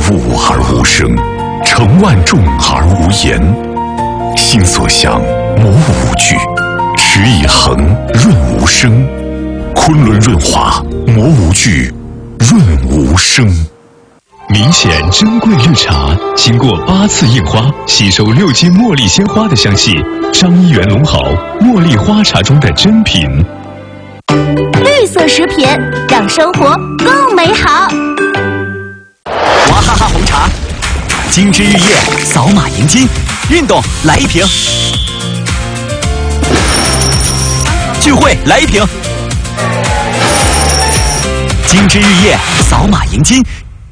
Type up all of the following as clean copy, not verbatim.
物而无声，成万众而无言。心所向，魔无惧；持以恒，润无声。昆仑润滑，魔无惧，润无声。明显珍贵绿茶，经过8次印花，吸收6斤茉莉鲜花的香气。张一元龙豪茉莉花茶中的珍品。 绿色食品让生活更美好。 娃哈哈红茶，精致玉液，扫码赢金。运动来1瓶，聚会来1瓶。精致玉液，扫码赢金。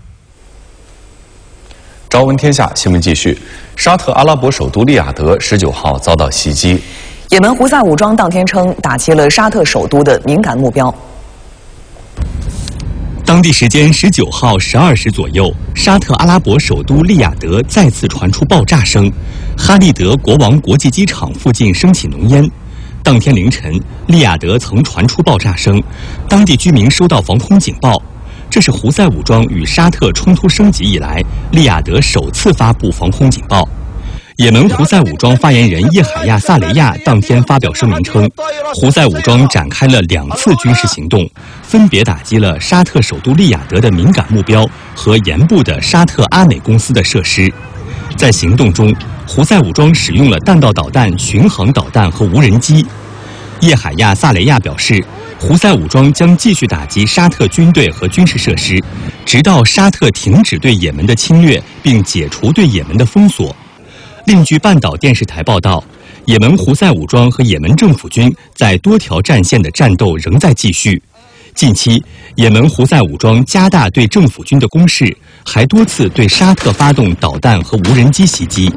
朝闻天下新闻继续。沙特阿拉伯首都利雅得19号遭到袭击。 也门胡塞武装当天称打击了沙特首都的敏感目标。 当地时间19号12时左右，沙特阿拉伯首都利雅得再次传出爆炸声，哈利德国王国际机场附近升起浓烟。当天凌晨，利雅得曾传出爆炸声，当地居民收到防空警报。这是胡塞武装与沙特冲突升级以来，利雅得首次发布防空警报。也门胡塞武装发言人叶海亚·萨雷亚当天发表声明称，胡塞武装展开了2次军事行动，分别打击了沙特首都利雅得的敏感目标和沿部的沙特阿美公司的设施。在行动中，胡塞武装使用了弹道导弹、巡航导弹和无人机。叶海亚·萨雷亚表示，胡塞武装将继续打击沙特军队和军事设施，直到沙特停止对也门的侵略并解除对也门的封锁。另据半岛电视台报道，也门胡塞武装和也门政府军在多条战线的战斗仍在继续。近期，也门胡塞武装加大对政府军的攻势，还多次对沙特发动导弹和无人机袭击。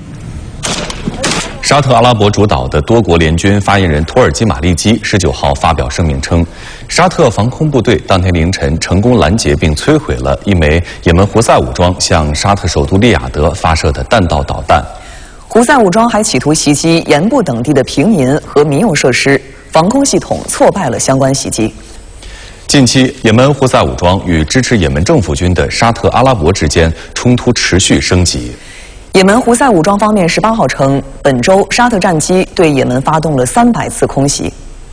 沙特阿拉伯主导的多国联军发言人托尔基马利基19号发表声明称，沙特防空部队当天凌晨成功拦截并摧毁了一枚也门胡塞武装向沙特首都利雅得发射的弹道导弹。 胡塞武装还企图袭击沿部等地的平民和民用设施，防空系统挫败了相关袭击。 近期，也门胡塞武装与支持也门政府军的沙特阿拉伯之间冲突持续升级。 也门胡塞武装方面18号称，本周沙特战机对也门发动了300次空袭。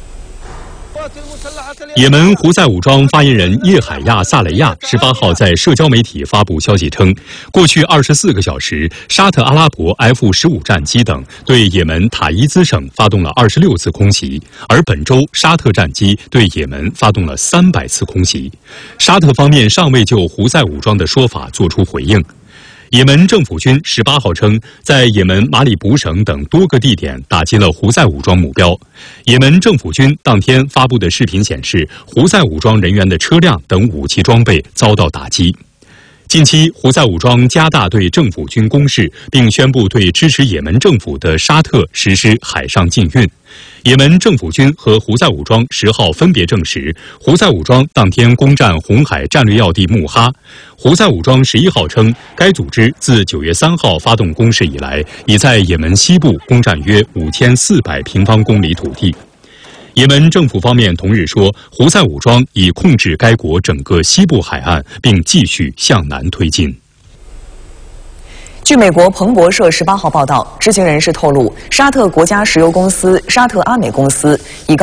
也门胡塞武装发言人叶海亚·萨雷亚18号在社交媒体发布消息称，过去24个小时，沙特阿拉伯 F-15战机等对也门塔伊兹省发动了26次空袭，而本周沙特战机对也门发动了300次空袭。沙特方面尚未就胡塞武装的说法作出回应。也门政府军18号称，在也门马里卜省等多个地点打击了胡塞武装目标。也门政府军当天发布的视频显示，胡塞武装人员的车辆等武器装备遭到打击。近期，胡塞武装加大对政府军攻势，并宣布对支持也门政府的沙特实施海上禁运。也门政府军和胡塞武装10号分别证实，胡塞武装当天攻占红海战略要地穆哈。胡塞武装11号称，该组织自9月3号发动攻势以来，已在也门西部攻占约5400平方公里土地。也门政府方面同日说，胡塞武装已控制该国整个西部海岸，并继续向南推进。 据美国彭博社18号报道，知情人士透露，沙特国家石油公司沙特阿美公司已